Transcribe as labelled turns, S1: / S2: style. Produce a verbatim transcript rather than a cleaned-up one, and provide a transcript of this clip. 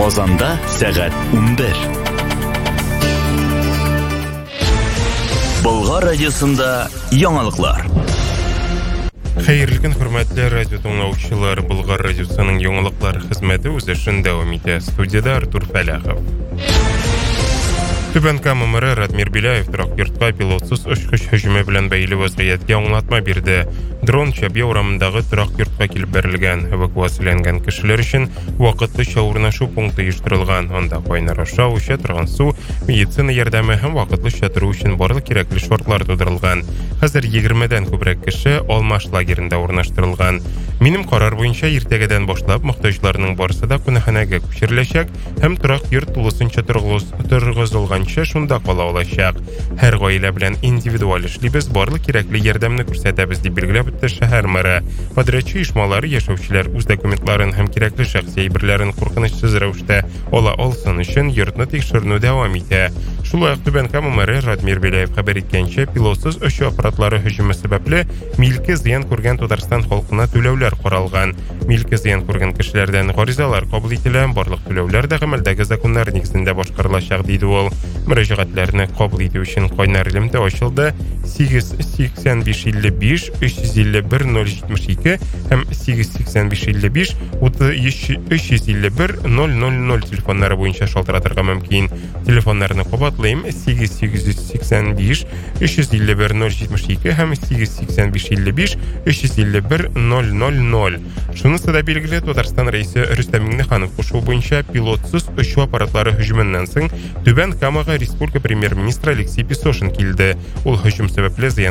S1: Казанда сәгать унбер. Болгар радиосында яңалыклар.
S2: Хәерле көн, хөрмәтле радио тыңлаучылар. Болгар радиосының яңалыклар хезмәте үз эшен дәвам итә. Студияда Артур Фәләхов. Түбән Кама мэры Радмир Беляев торак йортка пилотсыз очкыч һөҗүме белән бәйле вазгыятькә аңлатма бирде. Дрон Чабья урамындагы торак йортка килеп бәрелгән. Эвакуацияләнгән кешеләр өчен вакытлыча урнашу пункты оештырылган. Анда кайнар ашау, эчә торган су, медицина ярдәме һәм вакытлыча тору өчен барлык кирәкле шартлар тудырылган. Хәзер егермедән күбрәк кеше Алмаш лагерендә урнаштырылган. Минем карар буенча иртәгәдән башлап мохтаҗларның барысы да кунакханәгә күчереләчәк һәм торак йорт тулысынча торгызылганча шунда кала алачак. Һәр гаилә белән индивидуаль эшлибез, барлык кирәкле ярдәмне күрсәтәбез дип билгеләп үтте шәһәр мэры. Подрядчы оешмалары яшәүчеләр үз документларын һәм кирәкле шәхси әйберләрен куркынычсыз рәвештә ала алсын өчен йортны тикшерү дәвам итә. Шулай ук Түбән Кама мэры Радмир Беляев хәбәр иткәнчә, пилотсыз очу аппаратлары һөҗүме сәбәпле милке зыян күргән Татарстан халкына түләүләр каралган. Милке зыян күргән кешеләрдән гаризалар кабул ителә, барлык түләүләр дә гамәлдәге законнар нигезендә башкарылачак диде ул. Мөрәҗәгатьләрне кабул итү өчен кайнар элемтә ачылды. сигез сиксән биш илле биш өч йөз илле бер ноль җитмеш ике һәм сигез сиксән биш илле биш үч йөз илле бер ноль ноль ноль телефоннары буенча шалтыратырга мөмкин. Телефоннарны кабатлыйм: сигез сигез сиксән биш өч йөз илле бер ноль җитмеш ике һәм сигез сиксән биш илле биш өч йөз илле бер ноль ноль ноль. Шунысы да билгеле, Татарстан рәисе Рөстәм Миңнеханов кушуы буенча пилотсыз очу аппаратлары һөҗүменнән соң Түбән Камага республика премьер-министры Алексей Песошин килде. Ул һөҗүм сәбәпле зыян